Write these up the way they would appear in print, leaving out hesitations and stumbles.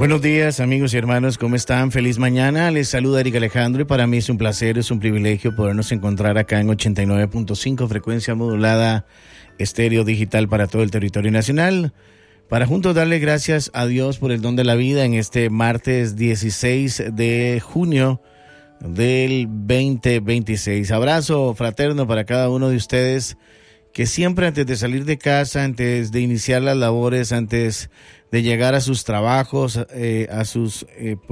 Buenos días, amigos y hermanos, ¿cómo están? Feliz mañana, les saluda Eric Alejandro y para mí es un placer, es un privilegio podernos encontrar acá en 89.5 frecuencia modulada estéreo digital para todo el territorio nacional, para juntos darle gracias a Dios por el don de la vida en este martes 16 de junio del 2026. Abrazo fraterno para cada uno de ustedes que siempre antes de salir de casa, antes de iniciar las labores, antes de llegar a sus trabajos, a sus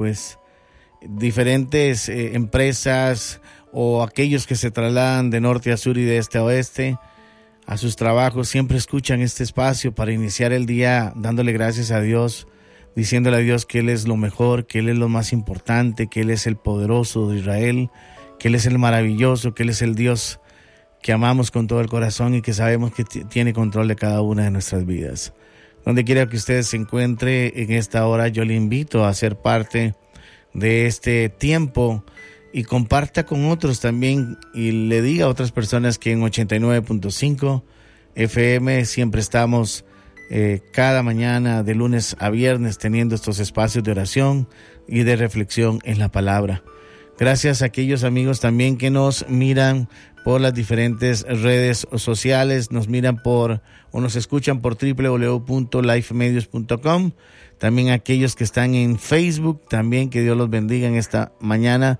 diferentes empresas o aquellos que se trasladan de norte a sur y de este a oeste a sus trabajos, siempre escuchan este espacio para iniciar el día dándole gracias a Dios, diciéndole a Dios que Él es lo mejor, que Él es lo más importante, que Él es el poderoso de Israel, que Él es el maravilloso, que Él es el Dios que amamos con todo el corazón y que sabemos que tiene control de cada una de nuestras vidas. Donde quiera que usted se encuentre en esta hora, yo le invito a ser parte de este tiempo y comparta con otros también y le diga a otras personas que en 89.5 FM siempre estamos cada mañana de lunes a viernes teniendo estos espacios de oración y de reflexión en la palabra. Gracias a aquellos amigos también que nos miran por las diferentes redes sociales, nos miran o nos escuchan por www.lifemedios.com. También aquellos que están en Facebook, también que Dios los bendiga en esta mañana,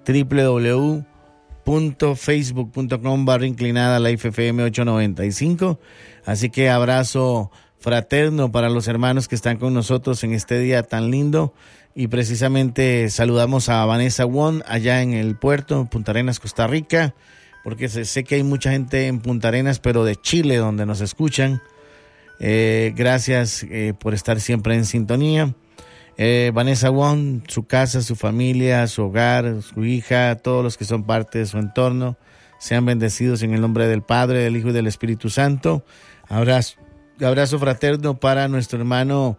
www.facebook.com/lifefm 895. Así que abrazo fraterno para los hermanos que están con nosotros en este día tan lindo. Y precisamente saludamos a Vanessa Wong allá en el puerto, Punta Arenas, Costa Rica, porque sé que hay mucha gente en Punta Arenas, pero de Chile, donde nos escuchan. Gracias por estar siempre en sintonía. Vanessa Wong, su casa, su familia, su hogar, su hija, todos los que son parte de su entorno, sean bendecidos en el nombre del Padre, del Hijo y del Espíritu Santo. Abrazo fraterno para nuestro hermano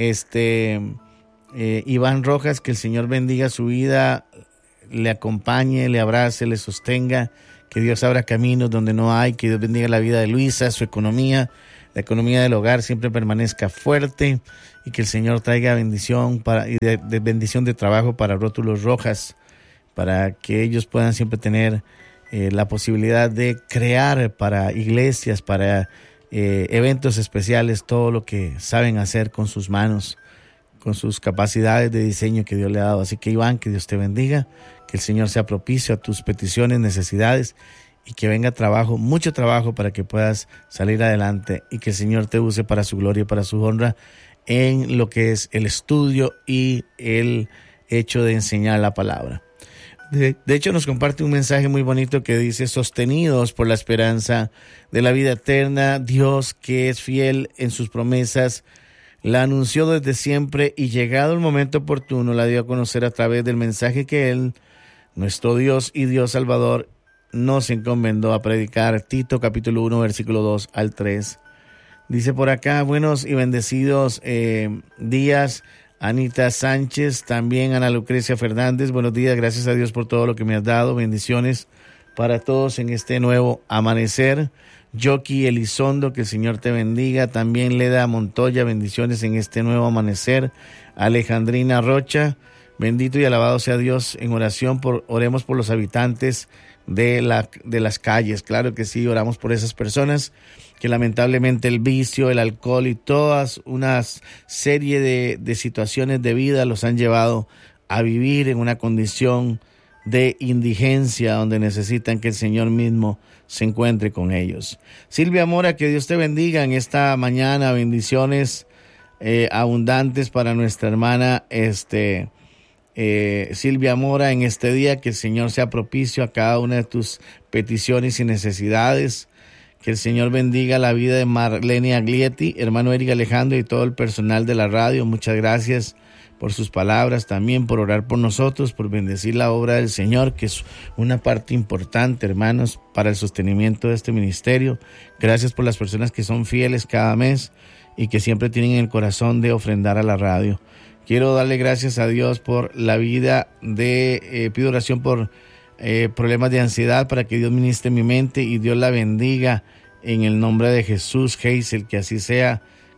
Iván Rojas, que el Señor bendiga su vida, le acompañe, le abrace, le sostenga, que Dios abra caminos donde no hay, que Dios bendiga la vida de Luisa, su economía, la economía del hogar siempre permanezca fuerte y que el Señor traiga bendición de bendición de trabajo para Rótulos Rojas, para que ellos puedan siempre tener la posibilidad de crear para iglesias, para eventos especiales, todo lo que saben hacer con sus manos, con sus capacidades de diseño que Dios le ha dado. Así que Iván, que Dios te bendiga, que el Señor sea propicio a tus peticiones, necesidades y que venga trabajo, mucho trabajo para que puedas salir adelante y que el Señor te use para su gloria y para su honra en lo que es el estudio y el hecho de enseñar la palabra. De hecho, nos comparte un mensaje muy bonito que dice: sostenidos por la esperanza de la vida eterna, Dios, que es fiel en sus promesas, la anunció desde siempre y llegado el momento oportuno la dio a conocer a través del mensaje que Él, nuestro Dios y Dios Salvador, nos encomendó a predicar. Tito capítulo 1 versículo 2 al 3. Dice por acá: buenos y bendecidos días, Anita Sánchez, también Ana Lucrecia Fernández. Buenos días, gracias a Dios por todo lo que me has dado. Bendiciones para todos en este nuevo amanecer. Yoki Elizondo, que el Señor te bendiga. También Leda Montoya, bendiciones en este nuevo amanecer. Alejandrina Rocha, bendito y alabado sea Dios. En oración oremos por los habitantes de las calles. Claro que sí, oramos por esas personas que lamentablemente el vicio, el alcohol y todas una serie de situaciones de vida los han llevado a vivir en una condición de indigencia donde necesitan que el Señor mismo se encuentre con ellos. Silvia Mora, que Dios te bendiga en esta mañana. Bendiciones abundantes para nuestra hermana Silvia Mora en este día. Que el Señor sea propicio a cada una de tus peticiones y necesidades. Que el Señor bendiga la vida de Marlene Aglietti, hermano Eric Alejandro y todo el personal de la radio. Muchas gracias por sus palabras, también por orar por nosotros, por bendecir la obra del Señor, que es una parte importante, hermanos, para el sostenimiento de este ministerio. Gracias por las personas que son fieles cada mes y que siempre tienen el corazón de ofrendar a la radio. Quiero darle gracias a Dios por la vida pido oración por problemas de ansiedad, para que Dios ministre mi mente y Dios la bendiga en el nombre de Jesús. Hazel, que así sea.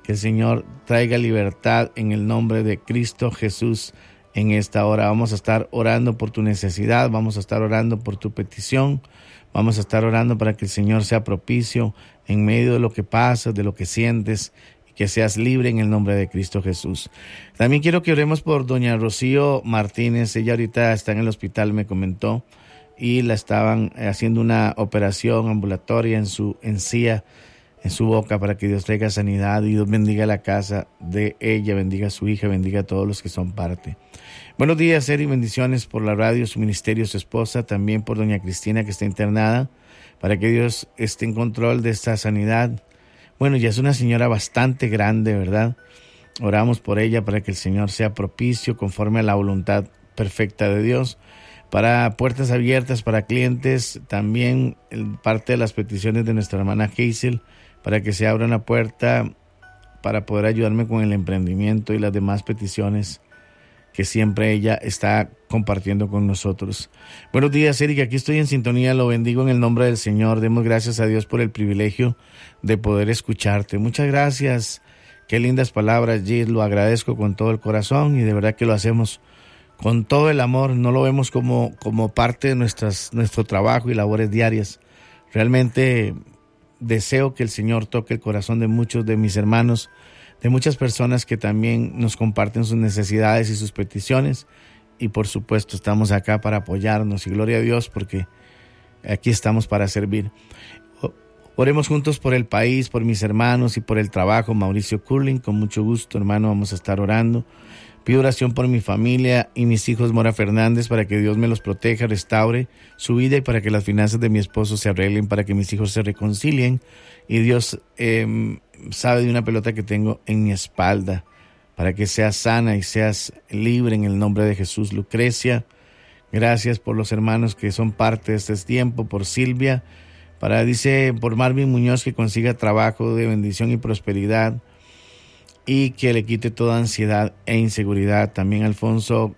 Que el Señor traiga libertad en el nombre de Cristo Jesús en esta hora. Vamos a estar orando por tu necesidad, vamos a estar orando por tu petición, vamos a estar orando para que el Señor sea propicio en medio de lo que pasa, de lo que sientes, y que seas libre en el nombre de Cristo Jesús. También quiero que oremos por doña Rocío Martínez. Ella ahorita está en el hospital, me comentó, y la estaban haciendo una operación ambulatoria en su encía, en su boca, para que Dios traiga sanidad. Y Dios bendiga la casa de ella, bendiga a su hija, bendiga a todos los que son parte. Buenos días, Eri, bendiciones por la radio, su ministerio, su esposa, también por doña Cristina, que está internada, para que Dios esté en control de esta sanidad. Bueno, ya es una señora bastante grande, ¿verdad? Oramos por ella para que el Señor sea propicio conforme a la voluntad perfecta de Dios. Para puertas abiertas para clientes, también parte de las peticiones de nuestra hermana Hazel, para que se abra una puerta para poder ayudarme con el emprendimiento y las demás peticiones que siempre ella está compartiendo con nosotros. Buenos días, Erika, aquí estoy en sintonía, lo bendigo en el nombre del Señor. Demos gracias a Dios por el privilegio de poder escucharte. Muchas gracias, qué lindas palabras, Gis, lo agradezco con todo el corazón y de verdad que lo hacemos con todo el amor. No lo vemos como parte de nuestro trabajo y labores diarias. Realmente deseo que el Señor toque el corazón de muchos de mis hermanos, de muchas personas que también nos comparten sus necesidades y sus peticiones. Y por supuesto estamos acá para apoyarnos. Y gloria a Dios, porque aquí estamos para servir. Oremos juntos por el país, por mis hermanos y por el trabajo. Mauricio Curling, con mucho gusto, hermano, vamos a estar orando. Pido oración por mi familia y mis hijos Mora Fernández, para que Dios me los proteja, restaure su vida y para que las finanzas de mi esposo se arreglen, para que mis hijos se reconcilien. Y Dios sabe de una pelota que tengo en mi espalda, para que seas sana y seas libre en el nombre de Jesús. Lucrecia, gracias por los hermanos que son parte de este tiempo, por Silvia, dice por Marvin Muñoz, que consiga trabajo de bendición y prosperidad, y que le quite toda ansiedad e inseguridad. También Alfonso,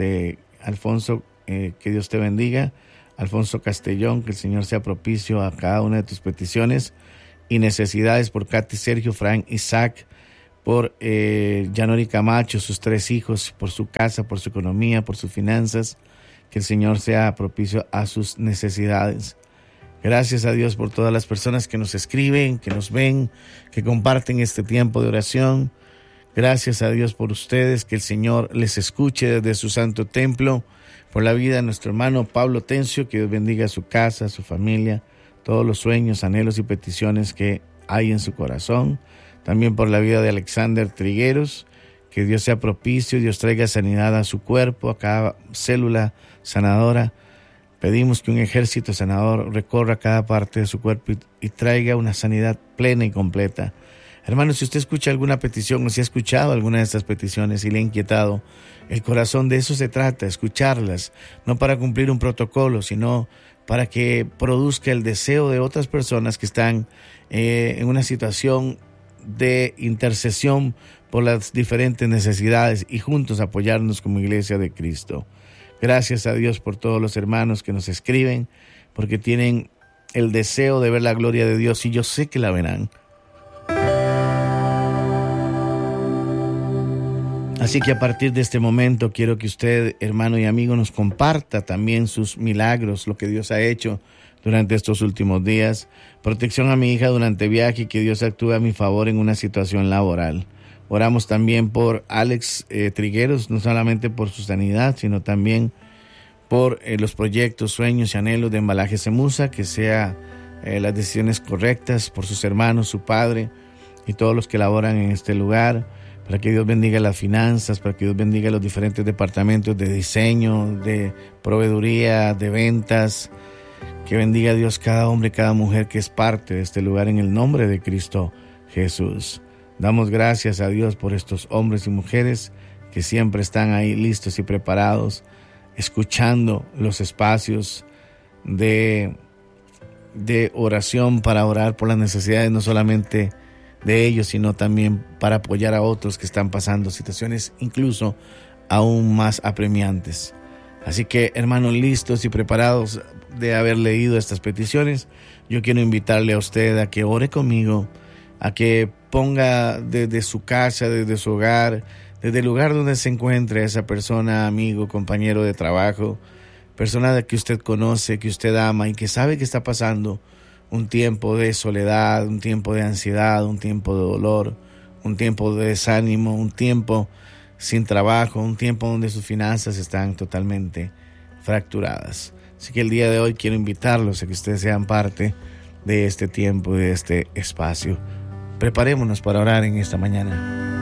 que Dios te bendiga. Alfonso Castellón, que el Señor sea propicio a cada una de tus peticiones y necesidades. Por Katy, Sergio, Frank, Isaac, por Yanori Camacho, sus 3 hijos, por su casa, por su economía, por sus finanzas. Que el Señor sea propicio a sus necesidades. Gracias a Dios por todas las personas que nos escriben, que nos ven, que comparten este tiempo de oración. Gracias a Dios por ustedes, que el Señor les escuche desde su santo templo. Por la vida de nuestro hermano Pablo Tencio, que Dios bendiga su casa, su familia, todos los sueños, anhelos y peticiones que hay en su corazón. También por la vida de Alexander Trigueros, que Dios sea propicio, Dios traiga sanidad a su cuerpo, a cada célula sanadora. Pedimos que un ejército sanador recorra cada parte de su cuerpo y traiga una sanidad plena y completa. Hermano, si usted escucha alguna petición o si ha escuchado alguna de estas peticiones y le ha inquietado el corazón, de eso se trata, escucharlas, no para cumplir un protocolo, sino para que produzca el deseo de otras personas que están en una situación de intercesión por las diferentes necesidades y juntos apoyarnos como Iglesia de Cristo. Gracias a Dios por todos los hermanos que nos escriben, porque tienen el deseo de ver la gloria de Dios y yo sé que la verán. Así que a partir de este momento quiero que usted, hermano y amigo, nos comparta también sus milagros, lo que Dios ha hecho durante estos últimos días. Protección a mi hija durante viaje y que Dios actúe a mi favor en una situación laboral. Oramos también por Alex Trigueros, no solamente por su sanidad, sino también por los proyectos, sueños y anhelos de Embalaje Semusa, que sea las decisiones correctas, por sus hermanos, su padre y todos los que laboran en este lugar, para que Dios bendiga las finanzas, para que Dios bendiga los diferentes departamentos de diseño, de proveeduría, de ventas, que bendiga a Dios cada hombre, cada mujer que es parte de este lugar en el nombre de Cristo Jesús. Damos gracias a Dios por estos hombres y mujeres que siempre están ahí listos y preparados, escuchando los espacios de oración para orar por las necesidades no solamente de ellos, sino también para apoyar a otros que están pasando situaciones incluso aún más apremiantes. Así que, hermanos, listos y preparados de haber leído estas peticiones, yo quiero invitarle a usted a que ore conmigo, a que ponga desde su casa, desde su hogar, desde el lugar donde se encuentre esa persona, amigo, compañero de trabajo, persona que usted conoce, que usted ama y que sabe que está pasando un tiempo de soledad, un tiempo de ansiedad, un tiempo de dolor, un tiempo de desánimo, un tiempo sin trabajo, un tiempo donde sus finanzas están totalmente fracturadas. Así que el día de hoy quiero invitarlos a que ustedes sean parte de este tiempo, de este espacio. Preparémonos para orar en esta mañana.